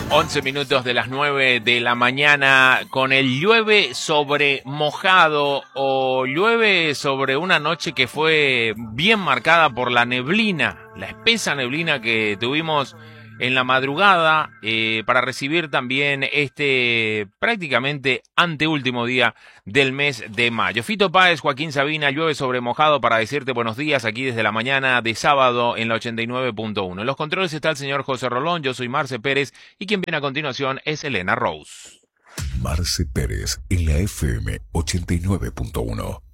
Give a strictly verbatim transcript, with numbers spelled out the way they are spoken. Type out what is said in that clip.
once minutos de las nueve de la mañana con el llueve sobre mojado o llueve sobre una noche que fue bien marcada por la neblina, la espesa neblina que tuvimos en la madrugada eh, para recibir también este prácticamente anteúltimo día del mes de mayo. Fito Páez, Joaquín Sabina, llueve sobre mojado para decirte buenos días aquí desde la mañana de sábado en la ochenta y nueve punto uno. En los controles está el señor José Rolón, yo soy Marce Pérez y quien viene a continuación es Elena Rose. Marce Pérez en la F M ochenta y nueve punto uno.